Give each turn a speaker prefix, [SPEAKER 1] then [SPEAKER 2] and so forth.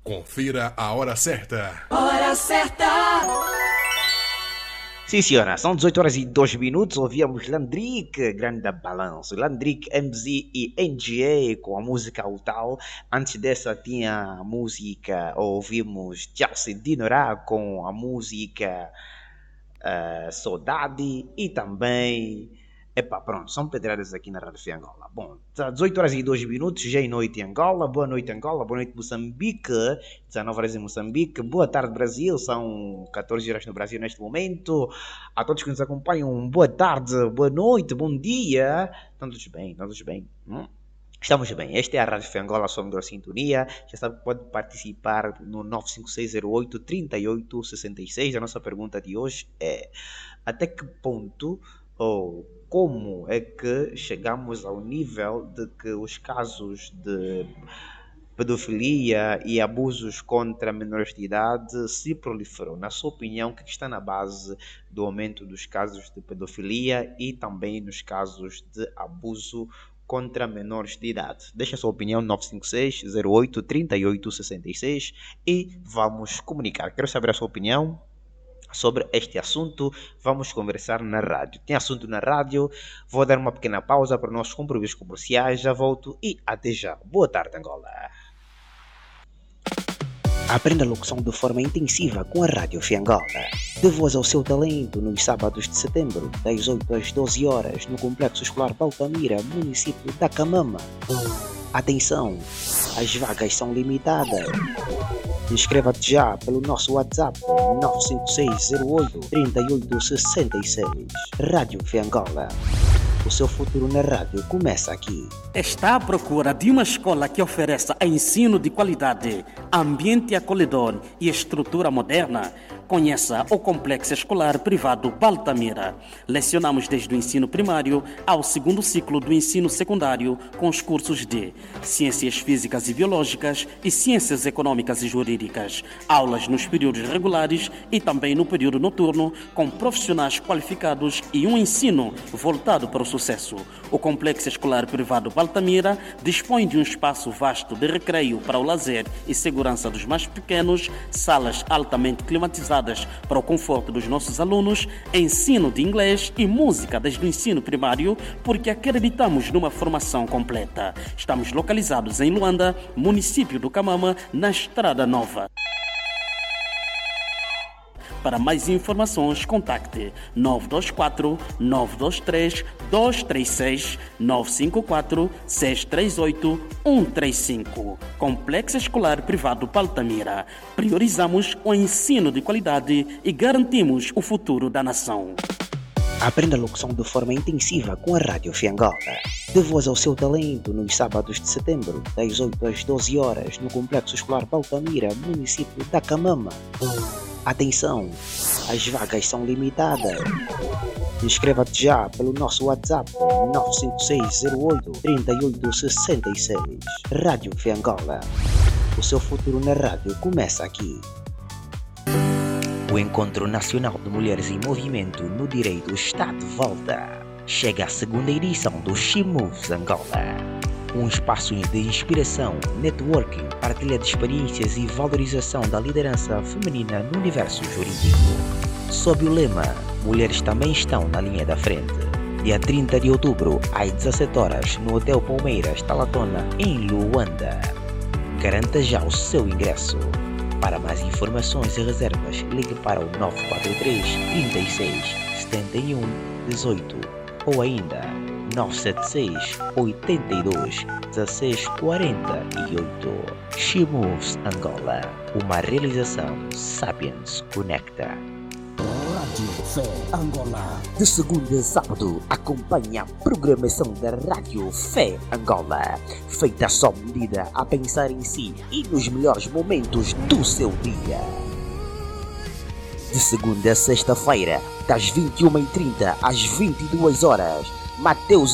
[SPEAKER 1] Confira a hora certa.
[SPEAKER 2] Hora certa!
[SPEAKER 3] Sim, senhora, são 18 horas e 2 minutos. Ouvíamos Landrick, grande balanço. Landrick, MZ e NGA com a música Autal. Antes dessa tinha a música, ouvimos Chelsea Dinorá com a música Saudade e também. Epá, pronto, são pedradas aqui na Rádio Angola. Bom, 18 horas e 2 minutos, já é noite em Angola. Boa noite, Angola. Boa noite, Moçambique. 19 horas em Moçambique. Boa tarde, Brasil. São 14 horas no Brasil neste momento. A todos que nos acompanham, boa tarde, boa noite, bom dia. Estão todos bem, estão todos bem. Estamos bem. Esta é a Rádio Angola, a sua melhor sintonia. Já sabe que pode participar no 95608-3866. A nossa pergunta de hoje é: até que ponto ou como é que chegamos ao nível de que os casos de pedofilia e abusos contra menores de idade se proliferam? Na sua opinião, o que está na base do aumento dos casos de pedofilia e também nos casos de abuso contra menores de idade? Deixa a sua opinião no 956-08-3866 e vamos comunicar. Quero saber a sua opinião sobre este assunto. Vamos conversar na rádio. Tem assunto na rádio. Vou dar uma pequena pausa para os nossos compromissos comerciais. Já volto e até já. Boa tarde, Angola. Aprenda a locução de forma intensiva com a Rádio Angola. Dê voz ao seu talento nos sábados de setembro, das 8 às 12 horas, no Complexo Escolar Baltamira, município da Camama. Atenção, as vagas são limitadas. Inscreva-te já pelo nosso WhatsApp 95608-3866. Rádio Angola. O seu futuro na rádio começa aqui.
[SPEAKER 4] Está à procura de uma escola que ofereça ensino de qualidade, ambiente acolhedor e estrutura moderna? Conheça o Complexo Escolar Privado Baltamira. Lecionamos desde o ensino primário ao segundo ciclo do ensino secundário com os cursos de Ciências Físicas e Biológicas e Ciências Econômicas e Jurídicas. Aulas nos períodos regulares e também no período noturno com profissionais qualificados e um ensino voltado para o sucesso. O Complexo Escolar Privado Baltamira dispõe de um espaço vasto de recreio para o lazer e segurança dos mais pequenos, salas altamente climatizadas para o conforto dos nossos alunos, ensino de inglês e música desde o ensino primário, porque acreditamos numa formação completa. Estamos localizados em Luanda, município do Camama, na Estrada Nova. Para mais informações, contacte 924-923-236, 954-638-135. Complexo Escolar Privado Baltamira. Priorizamos o ensino de qualidade e garantimos o futuro da nação.
[SPEAKER 3] Aprenda a locução de forma intensiva com a Rádio Angola. Dê voz ao seu talento nos sábados de setembro, das 8 às 12 horas, no Complexo Escolar Baltamira, município da Camama. Atenção, as vagas são limitadas. Inscreva-te já pelo nosso WhatsApp 95608-3866. Rádio Angola. O seu futuro na rádio começa aqui. O Encontro Nacional de Mulheres em Movimento no Direito está de volta. Chega a segunda edição do She Moves Angola. Um espaço de inspiração, networking, partilha de experiências e valorização da liderança feminina no universo jurídico. Sob o lema Mulheres também estão na linha da frente. Dia 30 de outubro, às 17 horas, no Hotel Palmeiras Talatona, em Luanda. Garanta já o seu ingresso. Para mais informações e reservas, ligue para o 943 36 71 18 ou ainda 976 82 16 48. She Moves Angola, uma realização Sapiens Conecta.
[SPEAKER 5] Rádio Fé Angola. De segunda a sábado, acompanha a programação da Rádio Fé Angola, feita sob medida a pensar em si e nos melhores momentos do seu dia. De segunda a sexta-feira, das 21h30 às 22 horas, Mateus